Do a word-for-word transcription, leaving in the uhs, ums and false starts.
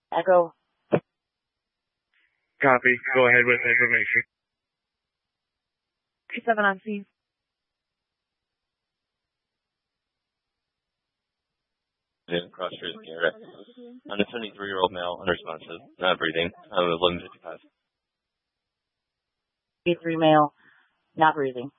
Echo. Copy. Go ahead with information. Two seven on scene. Cross street area. On a seventy-three-year-old male, unresponsive, not breathing. Uh, eleven fifty-five. seventy-three male, not breathing.